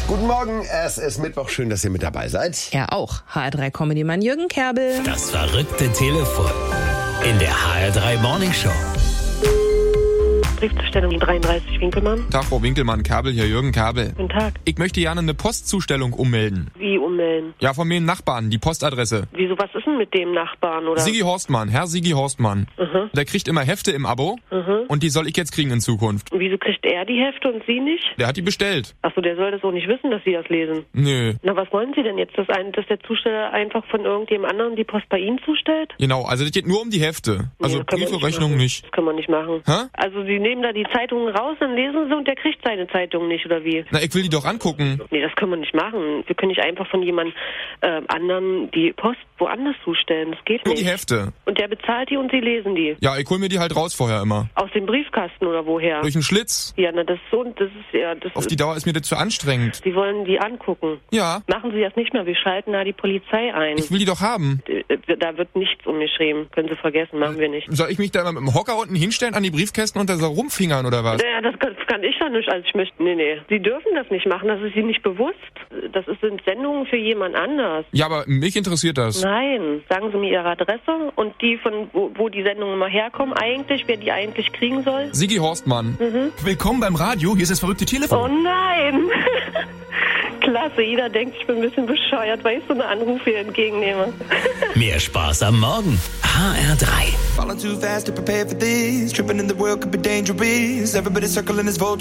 Guten Morgen, es ist Mittwoch. Schön, dass ihr mit dabei seid. Er auch. HR3-Comedy-Mann Jürgen Kerbel. Das verrückte Telefon in der HR3 Morning Show. Briefzustellung 33 Winkelmann. Tag, Frau Winkelmann, Kerbel hier, Jürgen Kerbel. Guten Tag. Ich möchte gerne eine Postzustellung ummelden. Wie ummelden? Ja, von mir Nachbarn, die Postadresse. Wieso, was ist denn mit dem Nachbarn, oder? Sigi Horstmann, Herr Sigi Horstmann. Der kriegt immer Hefte im Abo und die soll ich jetzt kriegen in Zukunft. Und wieso kriegt er die Hefte und Sie nicht? Der hat die bestellt. Achso, der soll das auch nicht wissen, dass Sie das lesen. Nö. Na, was wollen Sie denn jetzt? Dass der Zusteller einfach von irgendjemand anderem die Post bei Ihnen zustellt? Genau, also das geht nur um die Hefte. Also Nee, das können wir Briefe, nicht Rechnungen machen. nicht. Das können wir nicht machen. Hä? Also Sie nehmen da die Zeitungen raus, dann lesen Sie und der kriegt seine Zeitung nicht, oder wie? Na, ich will die doch angucken. Nee, das können wir nicht machen. Wir können nicht einfach von jemand anderen die Post woanders zustellen. Das geht Nur nicht. die Hefte. Und der bezahlt die und Sie lesen die. Ja, ich hol mir die halt raus vorher immer. Aus dem Briefkasten oder woher? Durch einen Schlitz. Ja, na, das ist so, das ist ja, das Auf ist, die Dauer ist mir das zu anstrengend. Sie wollen die angucken. Ja, Machen Sie das nicht mehr, wir schalten da die Polizei ein. ich will die doch haben. Da wird nichts umgeschrieben. Können Sie vergessen, machen wir nicht. Soll ich mich da immer mit dem Hocker unten hinstellen an die Briefkästen und da so rumfingern oder was? Ja, das kann ich doch nicht, also ich möchte, nee. Sie dürfen das nicht machen, das ist Ihnen nicht bewusst. Das sind Sendungen für jemand anders. Ja, aber mich interessiert das. Nein, sagen Sie mir Ihre Adresse und die von, wo die Sendungen immer herkommen eigentlich, wer die eigentlich kriegen soll. Sigi Horstmann. Willkommen beim Radio, hier ist das verrückte Telefon. Oh nein! Klasse, jeder denkt, ich bin ein bisschen bescheuert, weil ich so eine Anrufe hier entgegennehme. Mehr Spaß am Morgen. HR3. Falling too fast to prepare for this. Tripping in the world could be dangerous. Everybody circling his vulture.